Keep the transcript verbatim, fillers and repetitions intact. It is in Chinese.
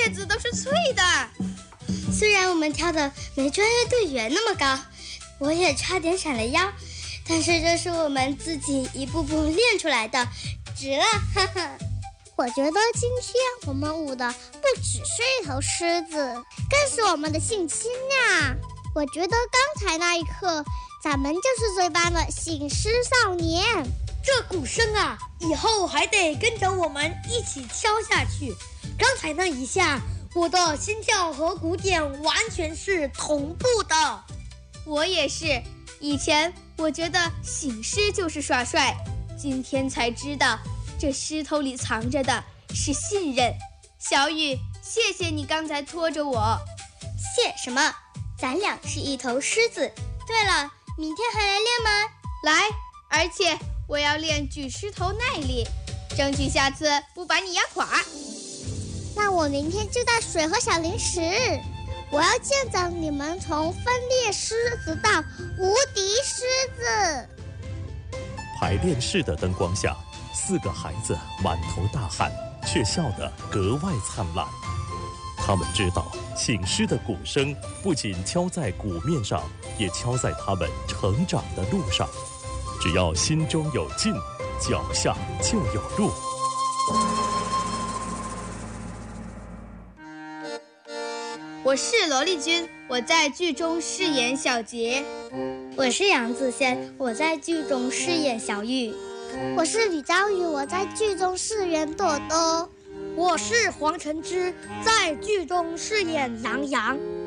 叶子都是脆的。 虽然我们跳的没专业队员那么高，我也差点闪了腰，但是这是我们自己一步步练出来的，值了，哈哈。 我觉得今天我们舞的不只是一头狮子，更是我们的性侵呀！我觉得刚才那一刻，咱们就是这班的醒狮少年。 这鼓声啊，以后还得跟着我们一起敲下去。刚才那一下，我的心跳和鼓点完全是同步的。 我也是，以前我觉得醒狮就是耍帅，今天才知道这狮头里藏着的是信任。小雨，谢谢你刚才拖着我。 谢什么？咱俩是一头狮子。对了，明天还来练吗？ 来，而且我要练举狮头耐力，争取下次不把你压垮。 那我明天就带水和小零食，我要见证你们从分裂狮子到无敌狮子。 排练室的灯光下，四个孩子满头大汗，却笑得格外灿烂。他们知道，醒狮的鼓声不仅敲在鼓面上，也敲在他们成长的路上。只要心中有劲，脚下就有路。 我是罗丽君，我在剧中饰演小杰。 我是杨子轩，我在剧中饰演小玉。 我是李昭宇，我在剧中饰演朵朵。 我是黄晨之，在剧中饰演杨洋。